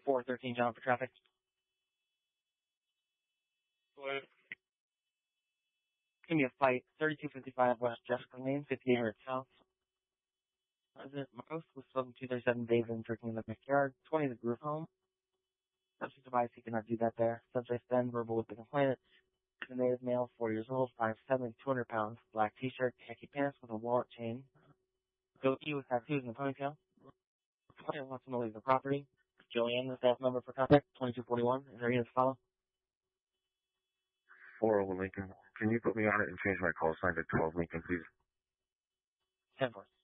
413 John for traffic. What? Give me a fight. 3255 West Jessica Lane, 5800 South. Resident Most was spoken 237 days in drinking in the backyard, 20 the group home. Subject advised he cannot do that there. Subject then verbal with the complainant. The native male, 4 years old, 5'7", 200 pounds, black t-shirt, khaki pants with a wallet chain. Goatee with tattoos in the ponytail. Complainant wants him to leave the property. Joanne, the staff member for contact, 2241. Is there any to follow? 401 Lincoln. Can you put me on it and change my call sign to 12 Lincoln, please? 10-4.